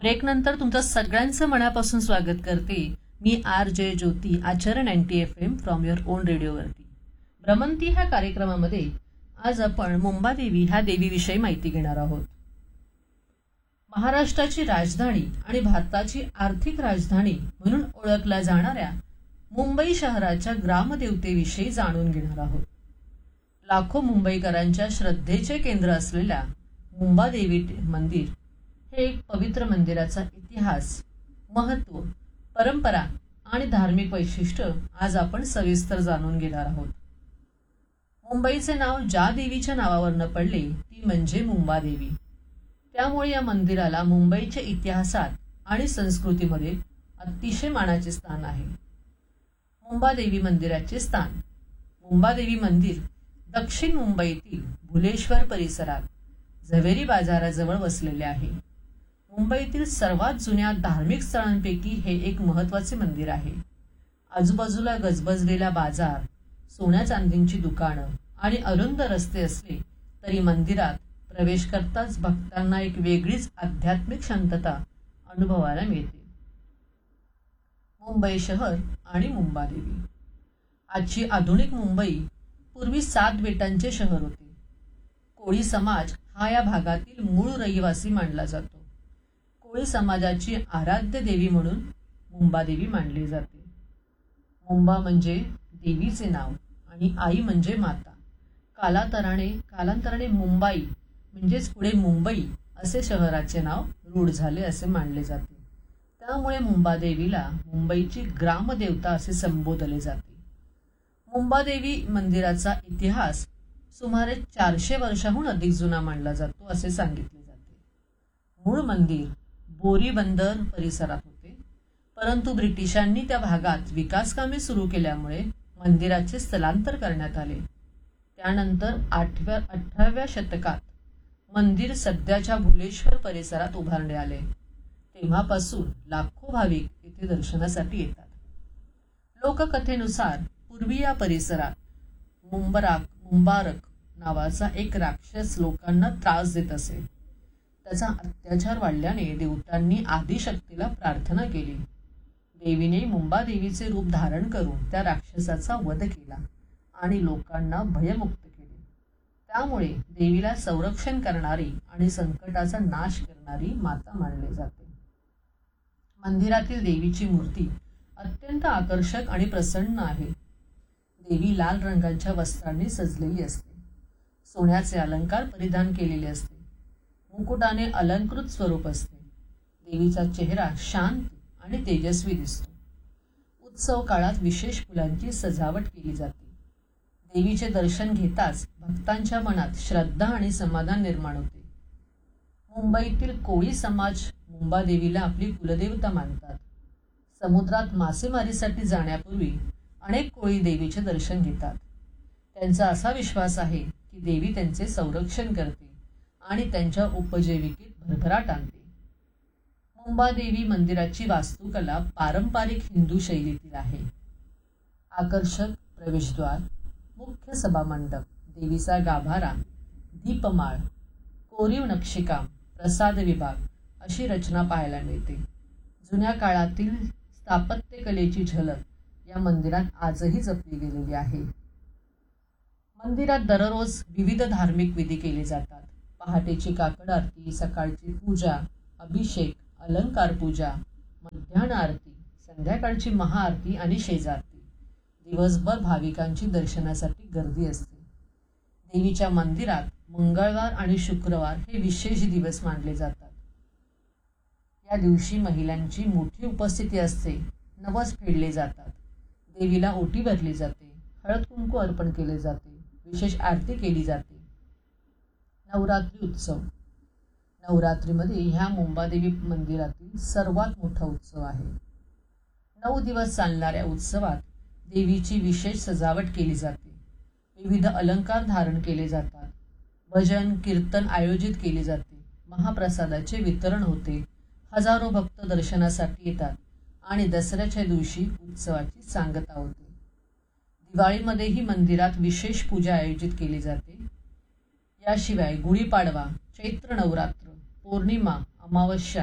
ब्रेकनंतर तुमचं सगळ्यांचं मनापासून स्वागत करते मी RJ ज्योती आचरण 90 FM फ्रॉम युअर ओन रेडिओवरती. भ्रमंती ह्या कार्यक्रमामध्ये आज आपण मुंबादेवी ह्या देवीविषयी माहिती घेणार आहोत. महाराष्ट्राची राजधानी आणि भारताची आर्थिक राजधानी म्हणून ओळखल्या जाणाऱ्या मुंबई शहराच्या ग्रामदेवतेविषयी जाणून घेणार आहोत. लाखो मुंबईकरांच्या श्रद्धेचे केंद्र असलेल्या मुंबादेवी मंदिर हे एक पवित्र मंदिराचा इतिहास, महत्त्व, परंपरा आणि धार्मिक वैशिष्ट्य आज आपण सविस्तर जाणून घेणार आहोत. मुंबईचे नाव ज्या देवीच्या नावावरनं पडले ती म्हणजे मुंबादेवी. त्यामुळे या मंदिराला मुंबईच्या इतिहासात आणि संस्कृतीमध्ये अतिशय मानाचे स्थान आहे. मुंबादेवी मंदिराचे स्थान. मुंबादेवी मंदिर दक्षिण मुंबईतील भुलेश्वर परिसरात झवेरी बाजाराजवळ वसलेले आहे. मुंबईतील सर्वात जुन्या धार्मिक स्थळांपैकी हे एक महत्त्वाचे मंदिर आहे. आजूबाजूला गजबजलेला बाजार, सोन्या चांदींची दुकानं आणि अरुंद रस्ते असले तरी मंदिरात प्रवेश करताच भक्तांना एक वेगळीच आध्यात्मिक शांतता अनुभवायला मिळते. मुंबई शहर आणि मुंबादेवी. आजची आधुनिक मुंबई पूर्वी 7 बेटांचे शहर होते. कोळी समाज हा या भागातील मूळ रहिवासी मानला जातो. कोळी समाजाची आराध्य देवी म्हणून मुंबादेवी मानली जाते. मुंबा म्हणजे देवीचे नाव आणि आई म्हणजे माता. कालांतराने मुंबई म्हणजेच पुढे मुंबई असे शहराचे नाव रूढ झाले असे मानले जाते. त्यामुळे मुंबादेवीला मुंबईची ग्रामदेवता असे संबोधले जाते. मुंबादेवी मंदिराचा इतिहास सुमारे 400 वर्षाहून अधिक जुना मानला जातो असे सांगितले जाते. मूळ मंदिर बोरीबंदर परिसरात होते, परंतु ब्रिटिशांनी त्या भागात विकासकामे सुरू केल्यामुळे मंदिराचे स्थलांतर करण्यात आले. त्यानंतर 18व्या शतकात मंदिर सध्याच्या भुलेश्वर परिसरात उभारणे आले. तेव्हापासून लाखो भाविक येथे दर्शनासाठी येतात. लोककथेनुसार पूर्वी या परिसरात मुंबारक नावाचा एक राक्षस लोकांना त्रास देत असे. त्याचा अत्याचार वाढल्याने देवतांनी आदिशक्तीला प्रार्थना केली. देवीने मुंबादेवीचे रूप धारण करून त्या राक्षसाचा वध केला आणि लोकांना भयमुक्त केले. त्यामुळे देवीला संरक्षण करणारी आणि संकटाचा नाश करणारी माता मानली जाते. मंदिरातील देवीची मूर्ती अत्यंत आकर्षक आणि प्रसन्न आहे. देवी लाल रंगाच्या वस्त्रांनी सजलेली असते. सोन्याचे अलंकार परिधान केलेले असते. मुकुटाने अलंकृत स्वरूप असते. देवीचा चेहरा शांत आणि तेजस्वी दिसतो. उत्सव काळात विशेष फुलांची सजावट केली जाते. देवीचे दर्शन घेताच भक्तांच्या मनात श्रद्धा आणि समाधान निर्माण होते. मुंबईतील कोळी समाज मुंबादेवीला आपली कुलदेवता मानतात. समुद्रात मासेमारीसाठी जाण्यापूर्वी अनेक कोळी देवीचे दर्शन घेतात. त्यांचा असा विश्वास आहे की देवी त्यांचे संरक्षण करते आणि त्यांच्या उपजीविकेत भरभराट आणते. मुंबादेवी मंदिराची वास्तुकला पारंपरिक हिंदू शैलीतील आहे. आकर्षक प्रवेशद्वार, मुख्य सभामंडप, देवीचा गाभारा, दीपमाळ, कोरीव नक्षीकाम, प्रसाद विभाग अशी रचना पाहायला मिळते. जुन्या काळातील स्थापत्यकलेची झलक या मंदिरात आजही जपली गेलेली आहे. मंदिरात दररोज विविध धार्मिक विधी केले जातात. पहाटेची काकड आरती, सकाळची पूजा, अभिषेक, अलंकार पूजा, मध्यान्ह आरती, संध्याकाळची महाआरती आणि शेजारती. दिवसभर भाविकांची दर्शनासाठी गर्दी असते. देवीच्या मंदिरात मंगळवार आणि शुक्रवार हे विशेष दिवस मानले जातात. या दिवशी महिलांची मोठी उपस्थिती असते. नवस फेडले जातात. देवीला ओटी भरली जाते. हळद कुंकू अर्पण केले जाते. विशेष आरती केली जाते. नवरात्री उत्सव. नवरात्रीमध्ये ह्या मुंबादेवी मंदिरातील सर्वात मोठा उत्सव आहे. 9 दिवस चालणाऱ्या उत्सवात देवीची विशेष सजावट केली जाते. विविध अलंकार धारण केले जातात. भजन कीर्तन आयोजित केले जाते. महाप्रसादाचे वितरण होते. हजारो भक्त दर्शनासाठी येतात आणि दसऱ्याच्या दिवशी उत्सवाची सांगता होते. दिवाळीमध्येही मंदिरात विशेष पूजा आयोजित केली जाते. याशिवाय गुढीपाडवा, चैत्र नवरात्र, पौर्णिमा, अमावस्या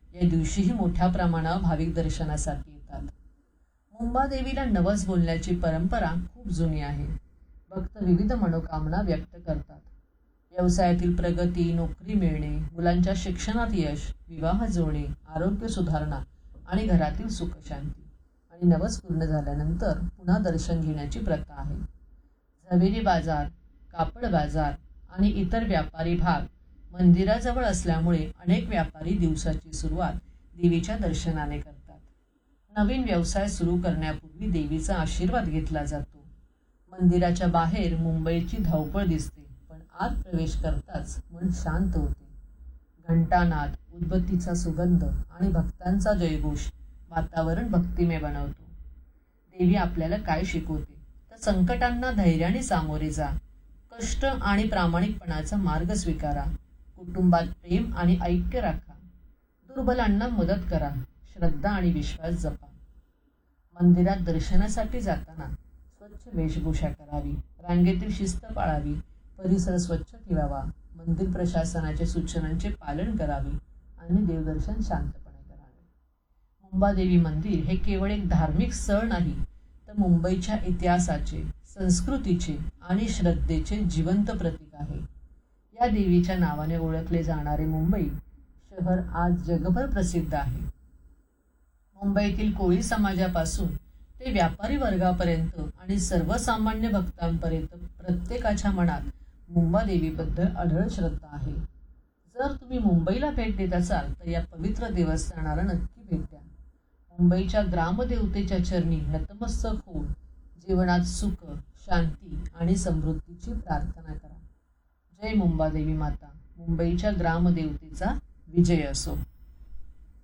या दिवशीही मोठ्या प्रमाणावर भाविक दर्शनासाठी येतात. मुंबादेवीला नवस बोलण्याची परंपरा खूप जुनी आहे. भक्त विविध मनोकामना व्यक्त करतात. व्यवसायातील प्रगती, नोकरी मिळणे, मुलांच्या शिक्षणात यश, विवाह जुळणे, आरोग्य सुधारणा आणि घरातील सुखशांती. आणि नवस पूर्ण झाल्यानंतर पुन्हा दर्शन घेण्याची प्रथा आहे. झवेरी बाजार, कापड बाजार आणि इतर व्यापारी भाग मंदिराजवळ असल्यामुळे अनेक व्यापारी दिवसाची सुरुवात देवीच्या दर्शनाने करतात. नवीन व्यवसाय सुरू करण्यापूर्वी देवीचा आशीर्वाद घेतला जातो. मंदिराच्या बाहेर मुंबईची धावपळ दिसते, पण आत प्रवेश करताच मन शांत होते. घंटानाद, उदबत्तीचा सुगंध आणि भक्तांचा जयघोष वातावरण भक्तिमय बनवतो. देवी आपल्याला काय शिकवते तर संकटांना धैर्याने सामोरे जा, कष्ट आणि प्रामाणिकपणाचा मार्ग स्वीकारा, कुटुंबात प्रेम आणि ऐक्य राखा, दुर्बलांना मदत करा, श्रद्धा आणि विश्वास जपा. मंदिरात दर्शनासाठी जाताना स्वच्छ वेशभूषा करावी, रांगेतील शिस्त पाळावी, परिसर स्वच्छ ठेवावा, मंदिर प्रशासनाच्या सूचनांचे पालन करावे आणि देवदर्शन शांतपणे करावे. मुंबादेवी मंदिर हे केवळ एक धार्मिक स्थळ नाही, तर मुंबईच्या इतिहासाचे, संस्कृतीचे आणि श्रद्धेचे जिवंत प्रतीक आहे. या देवीच्या नावाने ओळखले जाणारे मुंबई शहर आज जगभर प्रसिद्ध आहे. मुंबईतील कोळी समाजापासून ते व्यापारी वर्गापर्यंत आणि सर्वसामान्य भक्तांपर्यंत प्रत्येकाच्या मनात मुंबादेवीबद्दल अढळ श्रद्धा आहे. जर तुम्ही मुंबईला भेट देत असाल तर या पवित्र देवस्थानाला नक्की भेट द्या. मुंबईच्या ग्रामदेवतेच्या चरणी नतमस्तक होऊन जीवनात सुख, शांती आणि समृद्धीची प्रार्थना करा. जय मुंबादेवी माता. मुंबईच्या ग्रामदेवतेचा विजय असो.